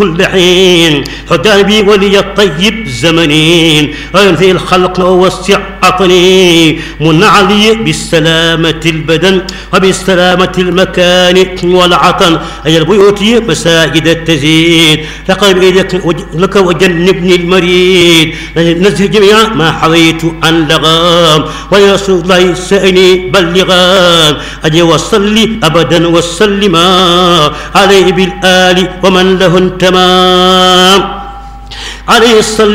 كل حين حجابي ولي الطيب زمنين وينفي الخلق ووسع عطني من علي بالسلامة البدن وبالسلامة المكان والعطن أي البيوت مساجد التزيد لقد إيدك لك وجنبني المريد نزه جميع ما حويت عن لغام ويا رسول الله سأني بلغام أجي وصلي أبدا وسلما عليه بالآل ومن له انتمام عليه الصلاة